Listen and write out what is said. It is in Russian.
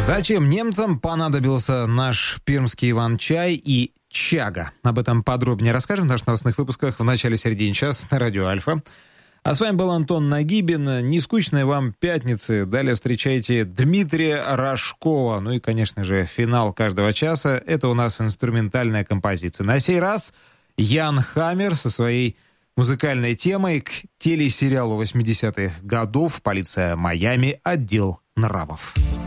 Зачем немцам понадобился наш пермский Иван-чай и чага? Об этом подробнее расскажем в наших новостных выпусках в начале-середине часа на радио «Альфа». А с вами был Антон Нагибин. Нескучной вам пятницы. Далее встречайте Дмитрия Рожкова. Ну и, конечно же, финал каждого часа. Это у нас инструментальная композиция. На сей раз Ян Хаммер со своей музыкальной темой к телесериалу 80-х годов «Полиция Майами. Отдел нравов».